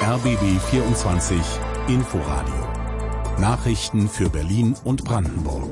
RBB 24 Inforadio. Nachrichten für Berlin und Brandenburg.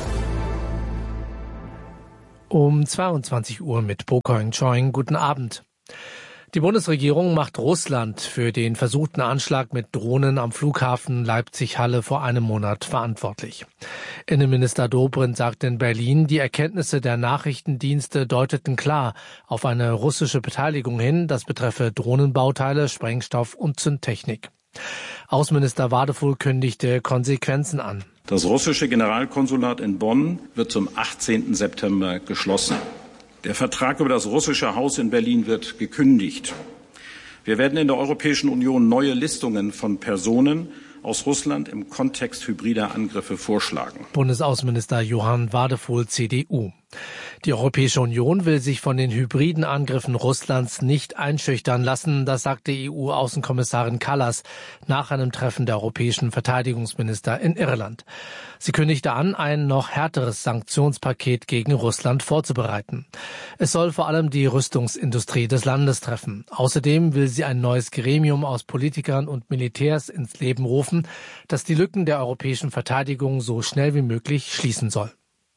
Um 22 Uhr mit Bo Koing-Choing. Guten Abend. Die Bundesregierung macht Russland für den versuchten Anschlag mit Drohnen am Flughafen Leipzig-Halle vor einem Monat verantwortlich. Innenminister Dobrindt sagte in Berlin, die Erkenntnisse der Nachrichtendienste deuteten klar auf eine russische Beteiligung hin, das betreffe Drohnenbauteile, Sprengstoff und Zündtechnik. Außenminister Wadefuhl kündigte Konsequenzen an. Das russische Generalkonsulat in Bonn wird zum 18. September geschlossen. Der Vertrag über das russische Haus in Berlin wird gekündigt. Wir werden in der Europäischen Union neue Listungen von Personen aus Russland im Kontext hybrider Angriffe vorschlagen. Bundesaußenminister Johann Wadefuhl, CDU. Die Europäische Union will sich von den hybriden Angriffen Russlands nicht einschüchtern lassen, das sagte EU-Außenkommissarin Kallas nach einem Treffen der europäischen Verteidigungsminister in Irland. Sie kündigte an, ein noch härteres Sanktionspaket gegen Russland vorzubereiten. Es soll vor allem die Rüstungsindustrie des Landes treffen. Außerdem will sie ein neues Gremium aus Politikern und Militärs ins Leben rufen, das die Lücken der europäischen Verteidigung so schnell wie möglich schließen soll.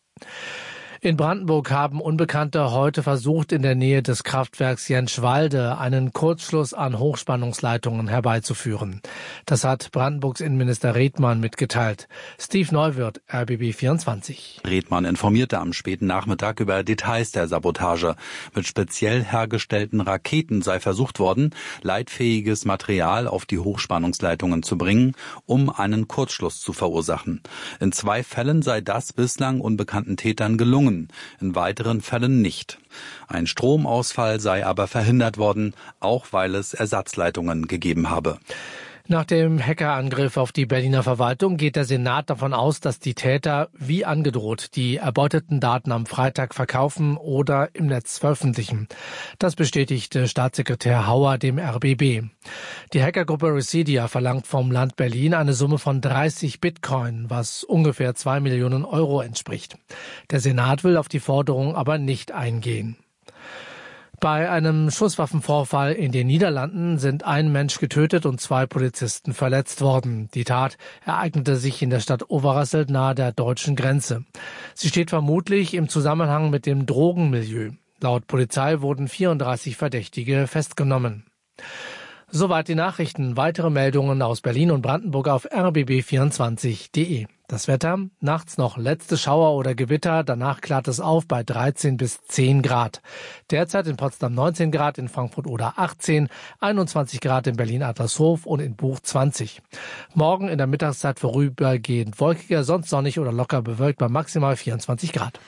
In Brandenburg haben Unbekannte heute versucht, in der Nähe des Kraftwerks Jentschwalde einen Kurzschluss an Hochspannungsleitungen herbeizuführen. Das hat Brandenburgs Innenminister Redmann mitgeteilt. Steve Neuwirth, RBB 24. Redmann informierte am späten Nachmittag über Details der Sabotage. Mit speziell hergestellten Raketen sei versucht worden, leitfähiges Material auf die Hochspannungsleitungen zu bringen, um einen Kurzschluss zu verursachen. In 2 Fällen sei das bislang unbekannten Tätern gelungen. In weiteren Fällen nicht. Ein Stromausfall sei aber verhindert worden, auch weil es Ersatzleitungen gegeben habe. Nach dem Hackerangriff auf die Berliner Verwaltung geht der Senat davon aus, dass die Täter, wie angedroht, die erbeuteten Daten am Freitag verkaufen oder im Netz veröffentlichen. Das bestätigte Staatssekretär Hauer dem RBB. Die Hackergruppe Residia verlangt vom Land Berlin eine Summe von 30 Bitcoin, was ungefähr 2 Millionen Euro entspricht. Der Senat will auf die Forderung aber nicht eingehen. Bei einem Schusswaffenvorfall in den Niederlanden sind ein Mensch getötet und 2 Polizisten verletzt worden. Die Tat ereignete sich in der Stadt Overasselt nahe der deutschen Grenze. Sie steht vermutlich im Zusammenhang mit dem Drogenmilieu. Laut Polizei wurden 34 Verdächtige festgenommen. Soweit die Nachrichten. Weitere Meldungen aus Berlin und Brandenburg auf rbb24.de. Das Wetter, nachts noch letzte Schauer oder Gewitter, danach klart es auf bei 13 bis 10 Grad. Derzeit in Potsdam 19 Grad, in Frankfurt oder 18, 21 Grad in Berlin-Adlershof und in Buch 20. Morgen in der Mittagszeit vorübergehend wolkiger, sonst sonnig oder locker bewölkt bei maximal 24 Grad.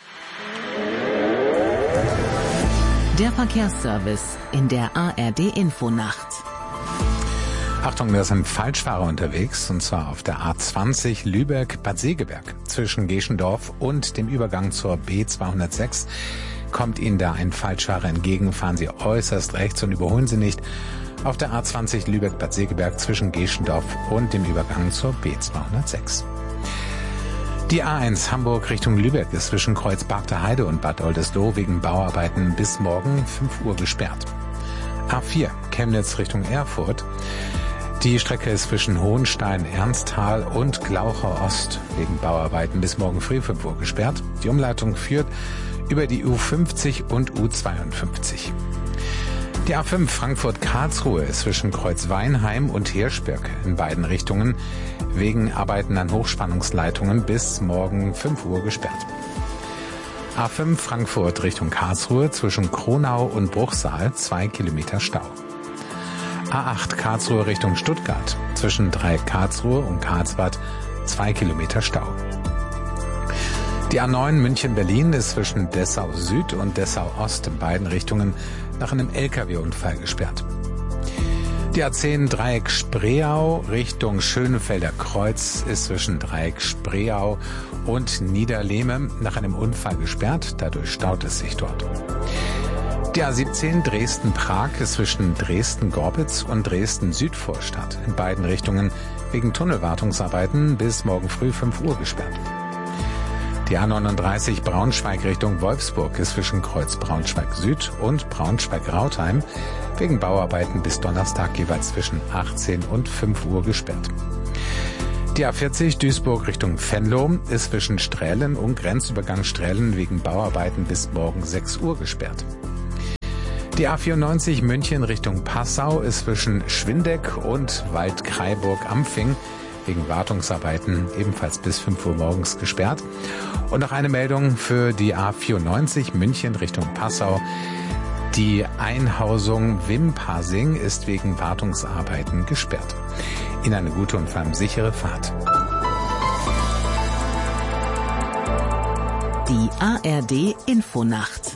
Der Verkehrsservice in der ARD-Infonacht. Achtung, da ist ein Falschfahrer unterwegs, und zwar auf der A20 Lübeck-Bad Segeberg. Zwischen Geschendorf und dem Übergang zur B206 kommt Ihnen da ein Falschfahrer entgegen. Fahren Sie äußerst rechts und überholen Sie nicht. Auf der A20 Lübeck-Bad Segeberg zwischen Geschendorf und dem Übergang zur B206. Die A1 Hamburg Richtung Lübeck ist zwischen Kreuz-Barkter Heide und Bad Oldesloe wegen Bauarbeiten bis morgen 5 Uhr gesperrt. A4 Chemnitz Richtung Erfurt. Die Strecke ist zwischen Hohenstein, Ernsthal und Glauchau Ost wegen Bauarbeiten bis morgen früh 5 Uhr gesperrt. Die Umleitung führt über die U50 und U52. Die A5 Frankfurt-Karlsruhe ist zwischen Kreuzweinheim und Hirschberg in beiden Richtungen wegen Arbeiten an Hochspannungsleitungen bis morgen 5 Uhr gesperrt. A5 Frankfurt Richtung Karlsruhe zwischen Kronau und Bruchsal 2 Kilometer Stau. A8 Karlsruhe Richtung Stuttgart zwischen Dreieck Karlsruhe und Karlsbad 2 Kilometer Stau. Die A9 München-Berlin ist zwischen Dessau Süd und Dessau Ost in beiden Richtungen nach einem LKW-Unfall gesperrt. Die A10 Dreieck Spreeau Richtung Schönefelder Kreuz ist zwischen Dreieck Spreeau und Niederlehme nach einem Unfall gesperrt. Dadurch staut es sich dort. Die A17 Dresden-Prag ist zwischen Dresden-Gorbitz und Dresden-Südvorstadt in beiden Richtungen wegen Tunnelwartungsarbeiten bis morgen früh 5 Uhr gesperrt. Die A39 Braunschweig Richtung Wolfsburg ist zwischen Kreuz Braunschweig Süd und Braunschweig-Rautheim wegen Bauarbeiten bis Donnerstag jeweils zwischen 18 und 5 Uhr gesperrt. Die A40 Duisburg Richtung Venlo ist zwischen Strählen und Grenzübergang Strählen wegen Bauarbeiten bis morgen 6 Uhr gesperrt. Die A94 München Richtung Passau ist zwischen Schwindeck und Waldkraiburg-Ampfing wegen Wartungsarbeiten ebenfalls bis 5 Uhr morgens gesperrt. Und noch eine Meldung für die A94 München Richtung Passau. Die Einhausung Wimpasing ist wegen Wartungsarbeiten gesperrt. Ihnen eine gute und vor allem sichere Fahrt. Die ARD Infonacht.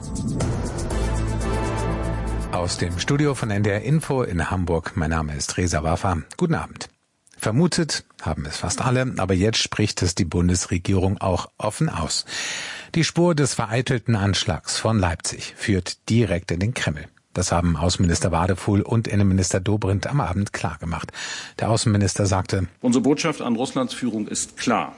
Aus dem Studio von NDR Info in Hamburg. Mein Name ist Reza Waffa. Guten Abend. Vermutet haben es fast alle, aber jetzt spricht es die Bundesregierung auch offen aus. Die Spur des vereitelten Anschlags von Leipzig führt direkt in den Kreml. Das haben Außenminister Wadefuhl und Innenminister Dobrindt am Abend klargemacht. Der Außenminister sagte: Unsere Botschaft an Russlands Führung ist klar.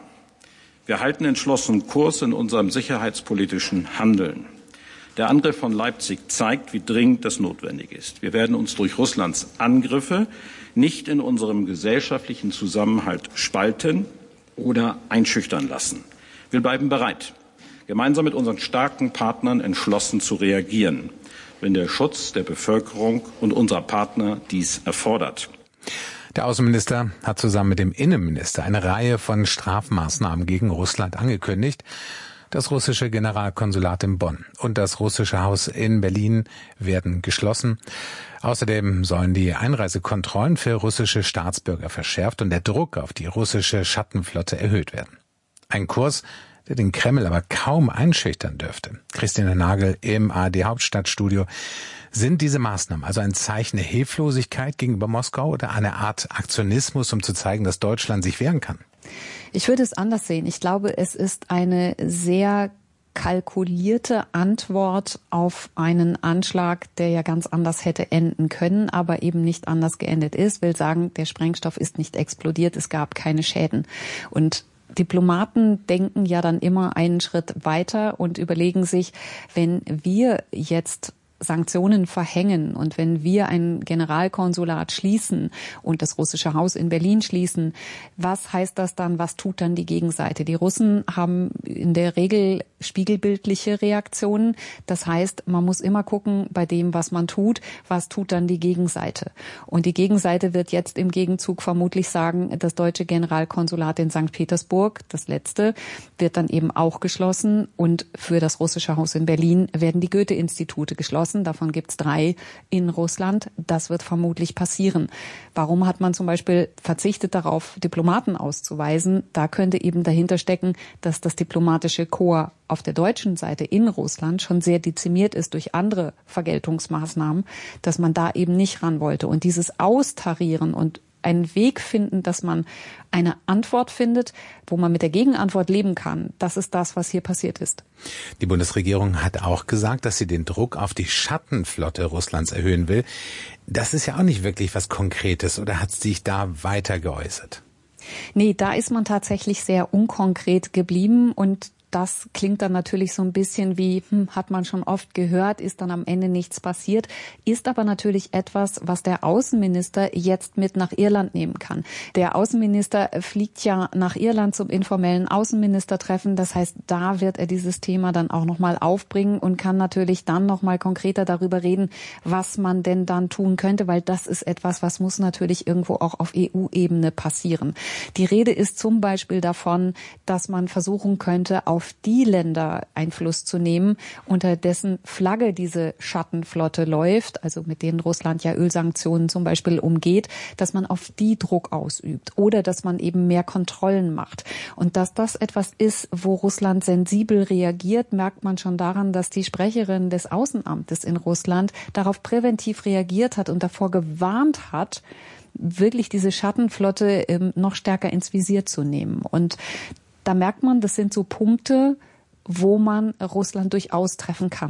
Wir halten entschlossen Kurs in unserem sicherheitspolitischen Handeln. Der Angriff von Leipzig zeigt, wie dringend das notwendig ist. Wir werden uns durch Russlands Angriffe nicht in unserem gesellschaftlichen Zusammenhalt spalten oder einschüchtern lassen. Wir bleiben bereit, gemeinsam mit unseren starken Partnern entschlossen zu reagieren, wenn der Schutz der Bevölkerung und unserer Partner dies erfordert. Der Außenminister hat zusammen mit dem Innenminister eine Reihe von Strafmaßnahmen gegen Russland angekündigt. Das russische Generalkonsulat in Bonn und das russische Haus in Berlin werden geschlossen. Außerdem sollen die Einreisekontrollen für russische Staatsbürger verschärft und der Druck auf die russische Schattenflotte erhöht werden. Ein Kurs, der den Kreml aber kaum einschüchtern dürfte. Christine Nagel im ARD Hauptstadtstudio. Sind diese Maßnahmen also ein Zeichen der Hilflosigkeit gegenüber Moskau oder eine Art Aktionismus, um zu zeigen, dass Deutschland sich wehren kann? Ich würde es anders sehen. Ich glaube, es ist eine sehr kalkulierte Antwort auf einen Anschlag, der ja ganz anders hätte enden können, aber eben nicht anders geendet ist. Will sagen, der Sprengstoff ist nicht explodiert, es gab keine Schäden. Und Diplomaten denken ja dann immer einen Schritt weiter und überlegen sich, wenn wir jetzt Sanktionen verhängen und wenn wir ein Generalkonsulat schließen und das russische Haus in Berlin schließen, was heißt das dann, was tut dann die Gegenseite? Die Russen haben in der Regel spiegelbildliche Reaktionen. Das heißt, man muss immer gucken bei dem, was man tut, was tut dann die Gegenseite? Und die Gegenseite wird jetzt im Gegenzug vermutlich sagen, das deutsche Generalkonsulat in St. Petersburg, das letzte, wird dann eben auch geschlossen und für das russische Haus in Berlin werden die Goethe-Institute geschlossen. Davon gibt es 3 in Russland. Das wird vermutlich passieren. Warum hat man zum Beispiel verzichtet darauf, Diplomaten auszuweisen? Da könnte eben dahinter stecken, dass das diplomatische Korps auf der deutschen Seite in Russland schon sehr dezimiert ist durch andere Vergeltungsmaßnahmen, dass man da eben nicht ran wollte. Und dieses Austarieren und einen Weg finden, dass man eine Antwort findet, wo man mit der Gegenantwort leben kann. Das ist das, was hier passiert ist. Die Bundesregierung hat auch gesagt, dass sie den Druck auf die Schattenflotte Russlands erhöhen will. Das ist ja auch nicht wirklich was Konkretes, oder hat sich da weiter geäußert? Nee, da ist man tatsächlich sehr unkonkret geblieben und das klingt dann natürlich so ein bisschen wie, hat man schon oft gehört, ist dann am Ende nichts passiert, ist aber natürlich etwas, was der Außenminister jetzt mit nach Irland nehmen kann. Der Außenminister fliegt ja nach Irland zum informellen Außenministertreffen, das heißt, da wird er dieses Thema dann auch nochmal aufbringen und kann natürlich dann nochmal konkreter darüber reden, was man denn dann tun könnte, weil das ist etwas, was muss natürlich irgendwo auch auf EU-Ebene passieren. Die Rede ist zum Beispiel davon, dass man versuchen könnte, auf die Länder Einfluss zu nehmen, unter dessen Flagge diese Schattenflotte läuft, also mit denen Russland ja Ölsanktionen zum Beispiel umgeht, dass man auf die Druck ausübt oder dass man eben mehr Kontrollen macht. Und dass das etwas ist, wo Russland sensibel reagiert, merkt man schon daran, dass die Sprecherin des Außenamtes in Russland darauf präventiv reagiert hat und davor gewarnt hat, wirklich diese Schattenflotte noch stärker ins Visier zu nehmen. Und da merkt man, das sind so Punkte, wo man Russland durchaus treffen kann.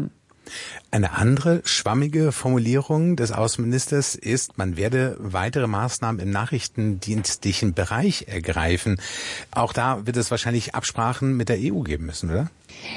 Eine andere schwammige Formulierung des Außenministers ist, man werde weitere Maßnahmen im nachrichtendienstlichen Bereich ergreifen. Auch da wird es wahrscheinlich Absprachen mit der EU geben müssen, oder?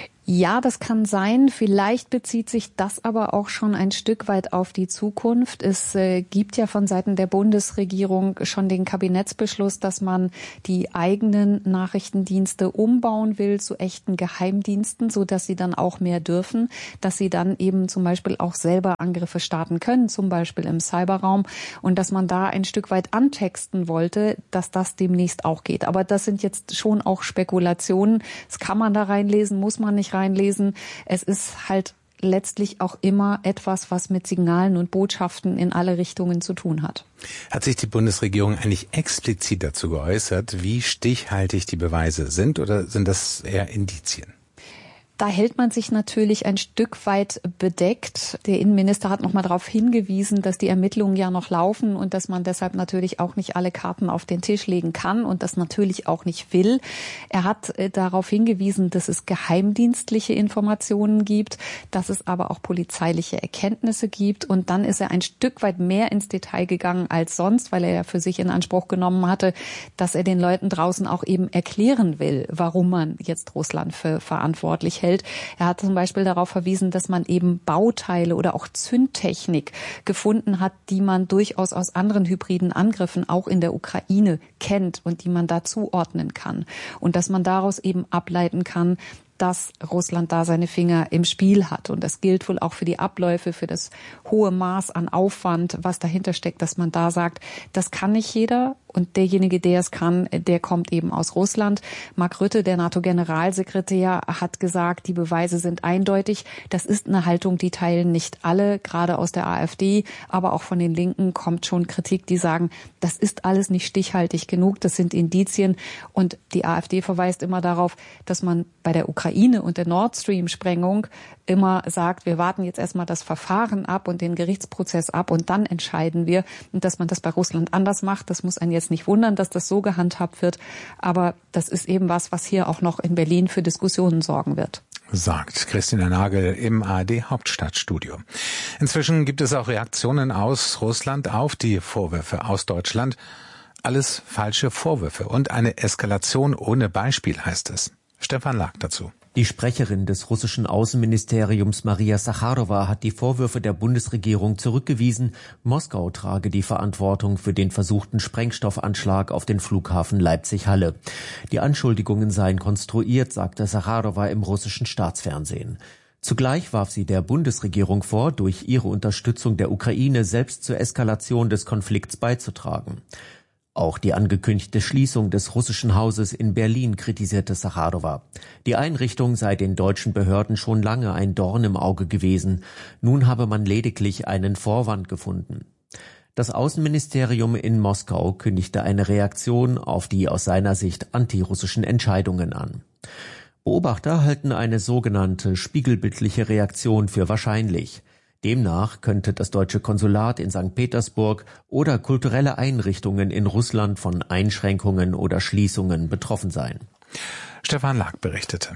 Ja, das kann sein. Vielleicht bezieht sich das aber auch schon ein Stück weit auf die Zukunft. Es gibt ja von Seiten der Bundesregierung schon den Kabinettsbeschluss, dass man die eigenen Nachrichtendienste umbauen will zu echten Geheimdiensten, so dass sie dann auch mehr dürfen, dass sie dann eben zum Beispiel auch selber Angriffe starten können, zum Beispiel im Cyberraum, und dass man da ein Stück weit antexten wollte, dass das demnächst auch geht. Aber das sind jetzt schon auch Spekulationen. Das kann man da reinlesen, muss man nicht reinlesen. Es ist halt letztlich auch immer etwas, was mit Signalen und Botschaften in alle Richtungen zu tun hat. Hat sich die Bundesregierung eigentlich explizit dazu geäußert, wie stichhaltig die Beweise sind, oder sind das eher Indizien? Da hält man sich natürlich ein Stück weit bedeckt. Der Innenminister hat noch mal darauf hingewiesen, dass die Ermittlungen ja noch laufen und dass man deshalb natürlich auch nicht alle Karten auf den Tisch legen kann und das natürlich auch nicht will. Er hat darauf hingewiesen, dass es geheimdienstliche Informationen gibt, dass es aber auch polizeiliche Erkenntnisse gibt. Und dann ist er ein Stück weit mehr ins Detail gegangen als sonst, weil er ja für sich in Anspruch genommen hatte, dass er den Leuten draußen auch eben erklären will, warum man jetzt Russland für verantwortlich hält. Er hat zum Beispiel darauf verwiesen, dass man eben Bauteile oder auch Zündtechnik gefunden hat, die man durchaus aus anderen hybriden Angriffen auch in der Ukraine kennt und die man da zuordnen kann. Und dass man daraus eben ableiten kann, dass Russland da seine Finger im Spiel hat. Und das gilt wohl auch für die Abläufe, für das hohe Maß an Aufwand, was dahinter steckt, dass man da sagt, das kann nicht jeder. Und derjenige, der es kann, der kommt eben aus Russland. Mark Rutte, der NATO-Generalsekretär, hat gesagt, die Beweise sind eindeutig. Das ist eine Haltung, die teilen nicht alle, gerade aus der AfD, aber auch von den Linken kommt schon Kritik, die sagen, das ist alles nicht stichhaltig genug, das sind Indizien. Und die AfD verweist immer darauf, dass man bei der Ukraine und der Nord Stream-Sprengung immer sagt, wir warten jetzt erstmal das Verfahren ab und den Gerichtsprozess ab und dann entscheiden wir. Und dass man das bei Russland anders macht, das muss einen jetzt nicht wundern, dass das so gehandhabt wird. Aber das ist eben was hier auch noch in Berlin für Diskussionen sorgen wird. Sagt Christina Nagel im ARD-Hauptstadtstudio. Inzwischen gibt es auch Reaktionen aus Russland auf die Vorwürfe aus Deutschland. Alles falsche Vorwürfe und eine Eskalation ohne Beispiel, heißt es. Stefan Lag dazu. Die Sprecherin des russischen Außenministeriums Maria Sacharowa hat die Vorwürfe der Bundesregierung zurückgewiesen. Moskau trage die Verantwortung für den versuchten Sprengstoffanschlag auf den Flughafen Leipzig-Halle. Die Anschuldigungen seien konstruiert, sagte Sacharowa im russischen Staatsfernsehen. Zugleich warf sie der Bundesregierung vor, durch ihre Unterstützung der Ukraine selbst zur Eskalation des Konflikts beizutragen. Auch die angekündigte Schließung des russischen Hauses in Berlin kritisierte Sacharowa. Die Einrichtung sei den deutschen Behörden schon lange ein Dorn im Auge gewesen. Nun habe man lediglich einen Vorwand gefunden. Das Außenministerium in Moskau kündigte eine Reaktion auf die aus seiner Sicht antirussischen Entscheidungen an. Beobachter halten eine sogenannte spiegelbildliche Reaktion für wahrscheinlich. Demnach könnte das deutsche Konsulat in St. Petersburg oder kulturelle Einrichtungen in Russland von Einschränkungen oder Schließungen betroffen sein. Stefan Lag berichtete.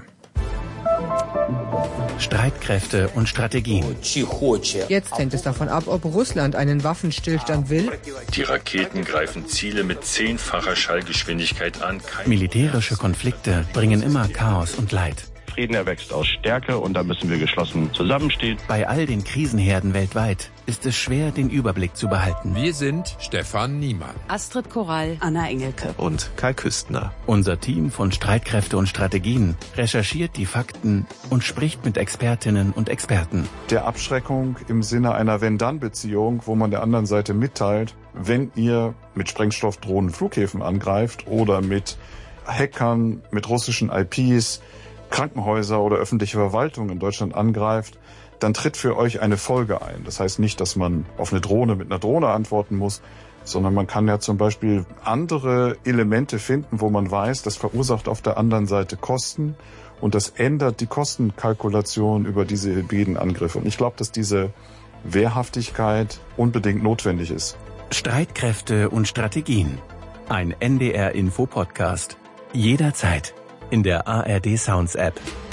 Streitkräfte und Strategien. Jetzt hängt es davon ab, ob Russland einen Waffenstillstand will. Die Raketen greifen Ziele mit 10-facher Schallgeschwindigkeit an. Militärische Konflikte bringen immer Chaos und Leid. Frieden erwächst aus Stärke und da müssen wir geschlossen zusammenstehen. Bei all den Krisenherden weltweit ist es schwer, den Überblick zu behalten. Wir sind Stefan Niemann, Astrid Korall, Anna Engelke und Kai Küstner. Unser Team von Streitkräfte und Strategien recherchiert die Fakten und spricht mit Expertinnen und Experten. Der Abschreckung im Sinne einer Wenn-Dann-Beziehung, wo man der anderen Seite mitteilt, wenn ihr mit Sprengstoffdrohnen Flughäfen angreift oder mit Hackern, mit russischen IPs, Krankenhäuser oder öffentliche Verwaltung in Deutschland angreift, dann tritt für euch eine Folge ein. Das heißt nicht, dass man auf eine Drohne mit einer Drohne antworten muss, sondern man kann ja zum Beispiel andere Elemente finden, wo man weiß, das verursacht auf der anderen Seite Kosten und das ändert die Kostenkalkulation über diese hybriden Angriffe. Und ich glaube, dass diese Wehrhaftigkeit unbedingt notwendig ist. Streitkräfte und Strategien. Ein NDR-Info-Podcast. Jederzeit. In der ARD Sounds App.